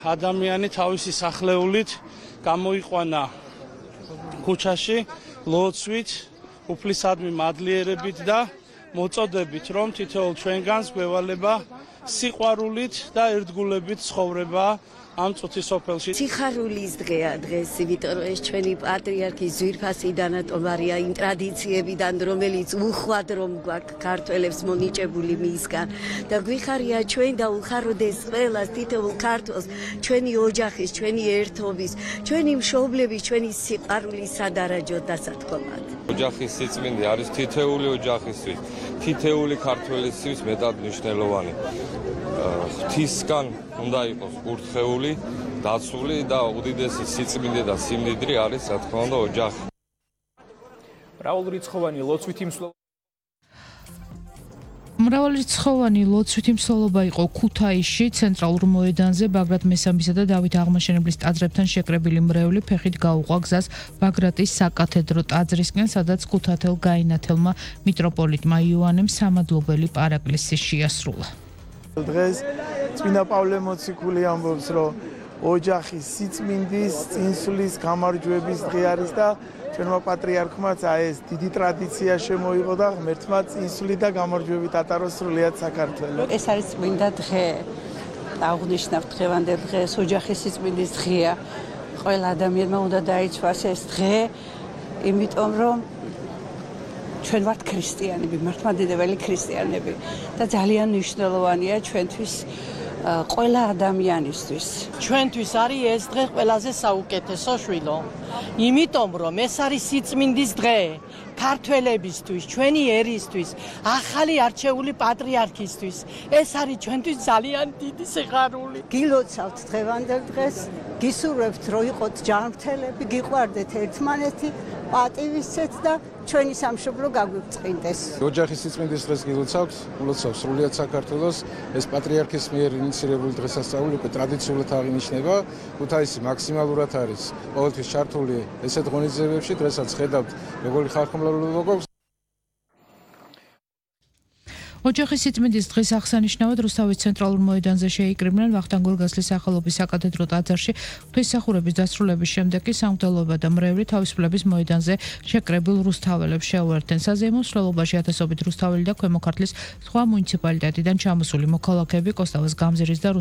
ადამიანი თავისი სახლეულით გამოიყვანა ქუჩაში ლოცვით, უფლისადმი მადლიერებით და მოწოდებით, რომ თითოეულ ჩვენგანს გვევალება სიყვარულით და ერთგულებით ცხოვრება ამ წუთის სოფელში. სიხარულის დღეა დღეს, იმიტომ რომ ეს ჩვენი პატრიარქის ძვირფასიდან ატომარია იმ ტრადიციებიდან, რომელიც უხვად რომ გვაქვს ქართველებს მონიჭებული მისგან და გვიხარია ჩვენ და უხაროდეს ყველას თითოეულ ქართველს ჩვენი ოჯახის, ჩვენი ერთობის, ჩვენი მშობლების, ჩვენი სიყვარულის სადარაჯოდ დასათქმად. ოჯახის სიწმინდე არის თითოეული ოჯახისთვის, თითოეული ქართველისთვის მეტად მნიშვნელოვანი. ღვთისგან უნდა იყოს ურთხეული, დაცული და უდიდესი სიწმინდე და სიმდიდრე არის, რა თქმა უნდა, ოჯახი. მრავალრიცხოვანი ლოცვითი მსვლელობა იყო ქუთაისში, ცენტრალურ მოედანზე, ბაგრატ მესამისა და დავით აღმაშენებლის ტაძრებთან შეკრებილი მრევლი ფეხით გაუყვა გზას ბაგრატის საკათედრო ტაძრისკენ, სადაც ქუთათელ გაინათელმა მიტროპოლიტმა იოანემ სამადლობელი პარაკლისი შეასრულა. დღეს წმინდა პავლე მოციქული ამბობს, რომ ოჯახის სიწმინდის, წინსვლის გამარჯვების დღე არის და ჩვენმა პატრიარქმაც ეს დიდი ტრადიცია შემოიღო და ღმერთმა წინსვლით და გამარჯვებით ატაროს სრულიად საქართველოს. ეს არის წმინდა დღე. აღნიშნავ დღევანდელ დღეს ოჯახის სიწმინდის დღეა. ყველა ადამიანმა უნდა დაიცვას ეს დღე, იმიტომ რომ ჩვენ ვართ ქრისტიანები, მართლმადიდებელი ქრისტიანები და ძალიან მნიშვნელოვანია ჩვენთვის ყველა ადამიანისთვის. ჩვენთვის არის ეს დღე ყველაზე საუკეთესო შვილო. იმიტომ რომ ეს არის სიწმინდის დღე ქართველებისთვის, ჩვენი ერისთვის, ახალი არჩეული პატრიარქისთვის. ეს არის ჩვენთვის ძალიან დიდი სიხარული. გილოცავთ დღევანდელ დღეს, გისურვებთ რომ იყოთ ჯანმრთელები, გიყვარდეთ ერთმანეთი, პატივისცეთ და ჩვენი სამშობლო გაგვიწყინდეს. ოჯახის სიწმინდის დღეს გილოცავთ, ულოცავ სრულიად საქართველოს. ეს პატრიარქის მიერ ინიცირებული დღესასწაული უკვე ტრადიციულად აღინიშნება. ქუთაისი მაქსიმალურად არის ყოველთვის ჩართული ესეთ ღონისძიებებში, დღესაც ხედავთ როგორი ხალხმრავლობა გვაქვს. ოჯახის სიწმინდის დღის აღსანიშნავად რუსთავის ცენტრალურ მოედანზე შეიკრიბნენ ვახტანგ გორგასლის სახელობის საკათედრო ტაძარში ღვთისმსახურების დასრულების შემდეგ კი სამღვდელოება და მრევლი თავისუფლების მოედანზე შეკრებილ რუსთაველებს შეუერთდნენ. საზეიმო მსვლელობაში ათასობით რუსთაველი და ქვემო ქართლის სხვა მუნიციპალიტეტიდან ჩამოსული მოქალაქეები კოსტავას გამზირის და